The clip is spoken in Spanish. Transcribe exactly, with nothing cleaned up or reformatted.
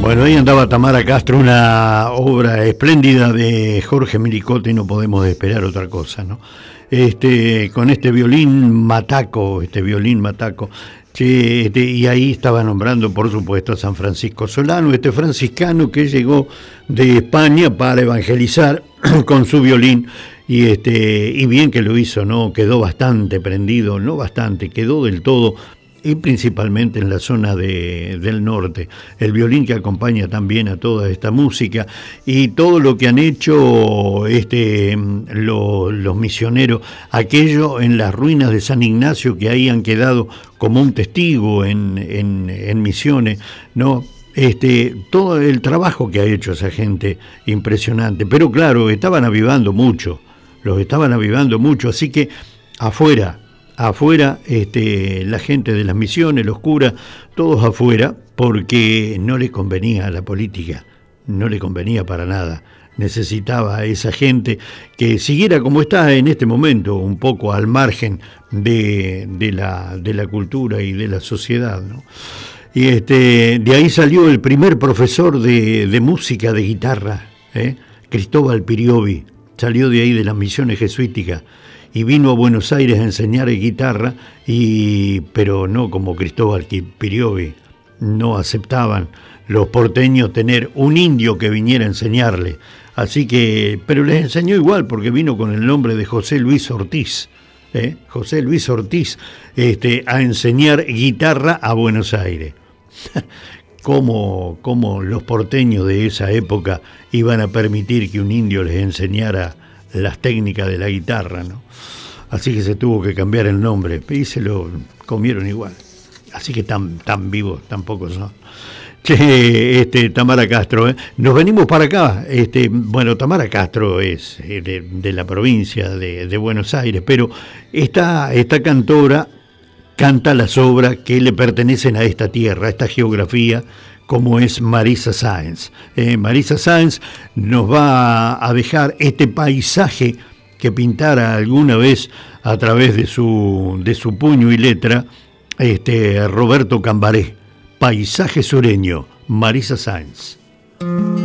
Bueno, ahí andaba Tamara Castro, una obra espléndida de Jorge Mericotti, no podemos esperar otra cosa, ¿no? Este, con este violín mataco, este violín mataco, che, este, y ahí estaba nombrando, por supuesto, a San Francisco Solano, este franciscano que llegó de España para evangelizar con su violín, y este, y bien que lo hizo, ¿no? Quedó bastante prendido, no bastante, quedó del todo, y principalmente en la zona de, del norte. El violín que acompaña también a toda esta música y todo lo que han hecho este, lo, los misioneros, aquello en las ruinas de San Ignacio que ahí han quedado como un testigo en, en, en Misiones, ¿no? Este, todo el trabajo que ha hecho esa gente, impresionante. Pero claro, estaban avivando mucho, los estaban avivando mucho, así que afuera, afuera, este, la gente de las misiones, los curas, todos afuera, porque no les convenía a la política, no le convenía para nada. Necesitaba a esa gente que siguiera como está en este momento, un poco al margen de, de, la, de la cultura y de la sociedad, ¿no? Y este, de ahí salió el primer profesor de, de música de guitarra, ¿eh? Cristóbal Piriovi, salió de ahí de las misiones jesuíticas y vino a Buenos Aires a enseñar guitarra, y, pero no como Cristóbal Piriovi. No aceptaban los porteños tener un indio que viniera a enseñarle. Así que, pero les enseñó igual porque vino con el nombre de José Luis Ortiz, ¿eh? José Luis Ortiz, este, a enseñar guitarra a Buenos Aires. ¿Cómo, cómo los porteños de esa época iban a permitir que un indio les enseñara las técnicas de la guitarra, ¿no? Así que se tuvo que cambiar el nombre y se lo comieron igual. Así que tan, tan vivos tampoco son. Che, este, Tamara Castro, ¿eh? Nos venimos para acá. Este, bueno, Tamara Castro es de, de la provincia de, de Buenos Aires, pero esta, esta cantora canta las obras que le pertenecen a esta tierra, a esta geografía, como es Marisa Sáenz. Eh, Marisa Sáenz nos va a dejar este paisaje que pintara alguna vez a través de su, de su puño y letra este, Roberto Cambaré. Paisaje sureño, Marisa Sáenz.